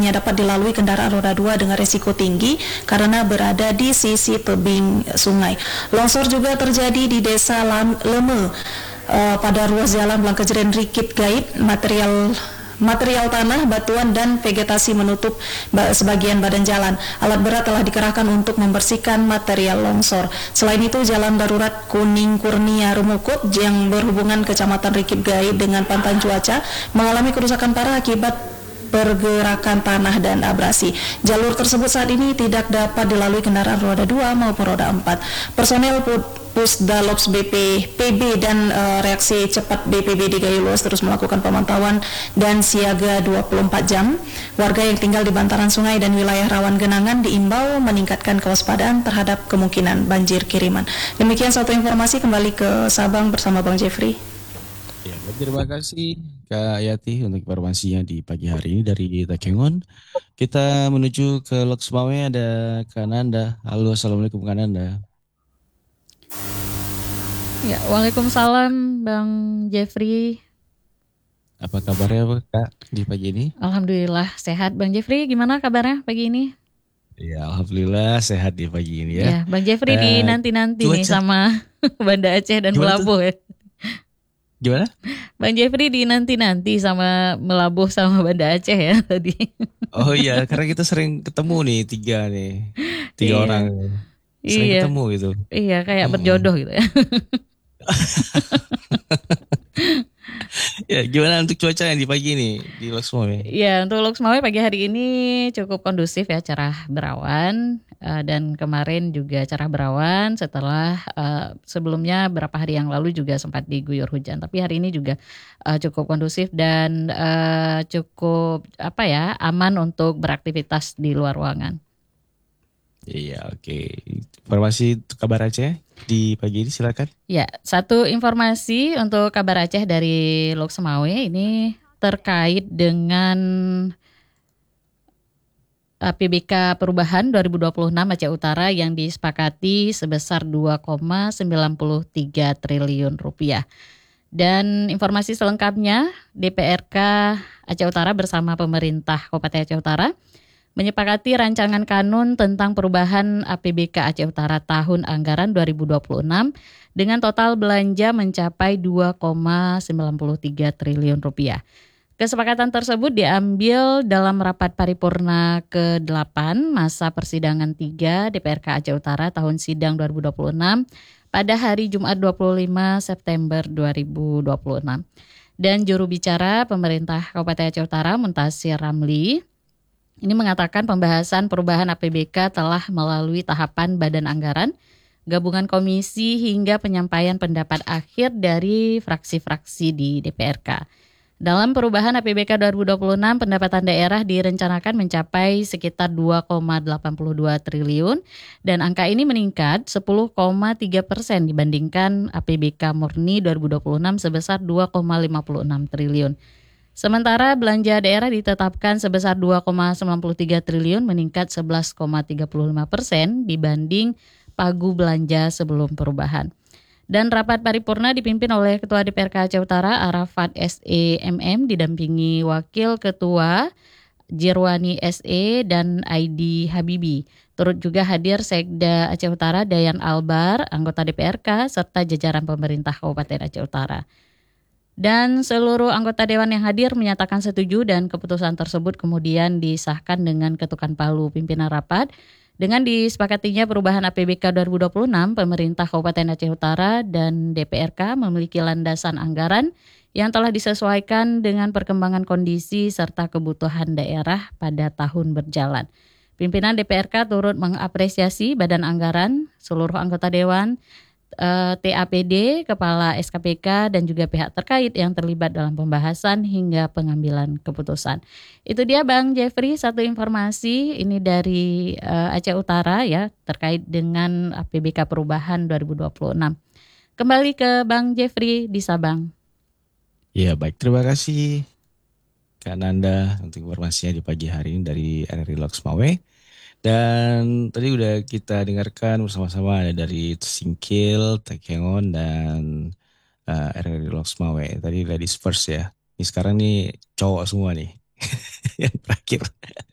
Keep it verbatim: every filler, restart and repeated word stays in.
hanya dapat dilalui kendaraan roda dua dengan risiko tinggi karena berada di sisi tebing sungai. Longsor juga terjadi di Desa Leme uh, pada ruas jalan Blangkejeren Rikit Gaib. Material Material tanah, batuan, dan vegetasi menutup sebagian badan jalan. Alat berat telah dikerahkan untuk membersihkan material longsor. Selain itu, jalan darurat Kuning Kurnia Rumukut yang berhubungan Kecamatan Rikit Gaib dengan Pantai Cuaca mengalami kerusakan parah akibat pergerakan tanah dan abrasi. Jalur tersebut saat ini tidak dapat dilalui kendaraan roda dua maupun roda empat. Personel Pusdalops B P P B dan uh, reaksi cepat B P B D Gayulos terus melakukan pemantauan dan siaga dua puluh empat jam. Warga yang tinggal di bantaran sungai dan wilayah rawan genangan diimbau meningkatkan kewaspadaan terhadap kemungkinan banjir kiriman. Demikian satu informasi, kembali ke Sabang bersama Bang Jeffrey. Ya, terima kasih Kak Yati untuk informasinya di pagi hari ini dari Takengon. Kita menuju ke Lok Sumawe, ada Kak Nanda. Halo, assalamualaikum Kak Nanda. Ya, waalaikumsalam Bang Jeffrey. Apa kabarnya Kak di pagi ini? Alhamdulillah sehat. Bang Jeffrey, gimana kabarnya pagi ini? Ya, alhamdulillah sehat di pagi ini ya. Ya, Bang Jeffrey uh, di nanti-nanti nih sama Banda Aceh dan Melabuh ya. Gimana? Bang Jeffrey di nanti-nanti sama Melabuh sama Banda Aceh ya tadi. Oh iya, karena kita sering ketemu nih tiga nih, tiga iya. orang. Sering iya. ketemu gitu. Iya, kayak hmm. berjodoh gitu ya. Ya, gimana untuk cuaca yang di pagi ini di Lok Sumawe? Ya, untuk Lok Sumawe pagi hari ini cukup kondusif ya, cerah berawan uh, dan kemarin juga cerah berawan setelah uh, sebelumnya beberapa hari yang lalu juga sempat diguyur hujan. Tapi hari ini juga uh, cukup kondusif dan uh, cukup apa ya, aman untuk beraktivitas di luar ruangan. Iya, oke. Okay. Informasi kabar Aceh di pagi ini silakan. Ya, satu informasi untuk kabar Aceh dari Lok Sumawe ini terkait dengan P B K Perubahan dua ribu dua puluh enam Aceh Utara yang disepakati sebesar dua koma sembilan tiga triliun rupiah. Dan informasi selengkapnya, D P R K Aceh Utara bersama pemerintah Kabupaten Aceh Utara menyepakati rancangan kanun tentang perubahan A P B K Aceh Utara tahun anggaran dua ribu dua puluh enam dengan total belanja mencapai dua koma sembilan tiga triliun rupiah. Kesepakatan tersebut diambil dalam rapat paripurna ke delapan masa persidangan tiga D P R K Aceh Utara tahun sidang dua ribu dua puluh enam pada hari Jumat dua puluh lima September dua ribu dua puluh enam. Dan juru bicara pemerintah Kabupaten Aceh Utara Muntasir Ramli ini mengatakan pembahasan perubahan A P B K telah melalui tahapan badan anggaran, gabungan komisi hingga penyampaian pendapat akhir dari fraksi-fraksi di D P R K. Dalam perubahan A P B K dua ribu dua puluh enam, pendapatan daerah direncanakan mencapai sekitar dua koma delapan dua triliun dan angka ini meningkat sepuluh koma tiga persen dibandingkan A P B K murni dua ribu dua puluh enam sebesar dua koma lima enam triliun. Sementara belanja daerah ditetapkan sebesar dua koma sembilan tiga triliun meningkat sebelas koma tiga lima persen dibanding pagu belanja sebelum perubahan. Dan rapat paripurna dipimpin oleh Ketua D P R K Aceh Utara Arafat S E M M didampingi Wakil Ketua Jirwani S E dan Aidi Habibi. Turut juga hadir Sekda Aceh Utara Dayan Albar, anggota D P R K serta jajaran pemerintah Kabupaten Aceh Utara. Dan seluruh anggota dewan yang hadir menyatakan setuju dan keputusan tersebut kemudian disahkan dengan ketukan palu pimpinan rapat. Dengan disepakatinya perubahan A P B K dua ribu dua puluh enam, pemerintah Kabupaten Aceh Utara dan D P R K memiliki landasan anggaran yang telah disesuaikan dengan perkembangan kondisi serta kebutuhan daerah pada tahun berjalan. Pimpinan D P R K turut mengapresiasi badan anggaran, seluruh anggota dewan, T A P D, Kepala S K P K, dan juga pihak terkait yang terlibat dalam pembahasan hingga pengambilan keputusan. Itu dia Bang Jeffrey, satu informasi ini dari uh, Aceh Utara ya terkait dengan A P B K Perubahan dua ribu dua puluh enam. Kembali ke Bang Jeffrey di Sabang. Ya baik, terima kasih Kak Nanda untuk informasinya di pagi hari ini dari R R I Lok Sumawe. Dan tadi udah kita dengarkan bersama-sama ada dari Singkil, Takengon, dan uh, R R I Lok Sumawe. Tadi ladies first ya. Ini sekarang nih cowok semua nih. Yang terakhir.